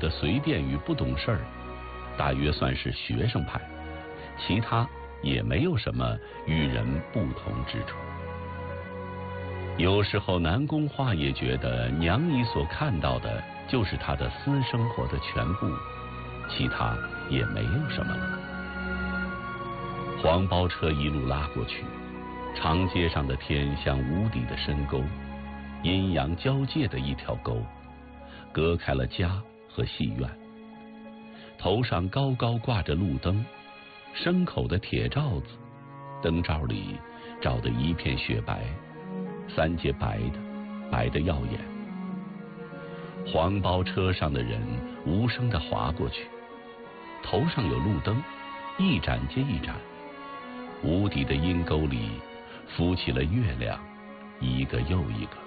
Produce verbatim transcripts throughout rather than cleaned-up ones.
的随便与不懂事儿，大约算是学生派，其他也没有什么与人不同之处。有时候南宫画也觉得娘姨所看到的就是她的私生活的全部，其他也没有什么了。黄包车一路拉过去，长街上的天像无底的深沟，阴阳交界的一条沟，隔开了家和戏院。头上高高挂着路灯，牲口的铁罩子，灯罩里照得一片雪白，三节白的，白得耀眼。黄包车上的人无声地划过去，头上有路灯，一盏接一盏，无底的阴沟里浮起了月亮，一个又一个。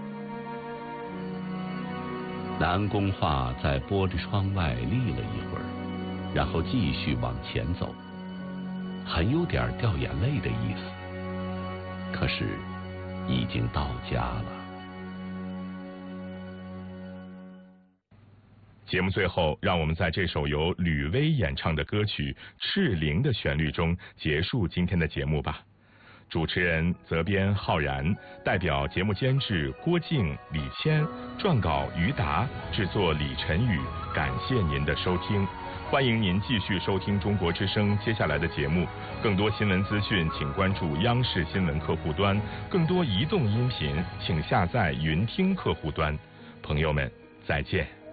南宫画在玻璃窗外立了一会儿，然后继续往前走，很有点掉眼泪的意思。可是已经到家了。 节目最后，让我们在这首由吕薇演唱的歌曲《赤灵》的旋律中结束今天的节目吧。主持人责编浩然，代表节目监制郭靖、李谦，撰稿于达，制作李晨宇。感谢您的收听，欢迎您继续收听中国之声接下来的节目。更多新闻资讯，请关注央视新闻客户端；更多移动音频，请下载云听客户端。朋友们，再见。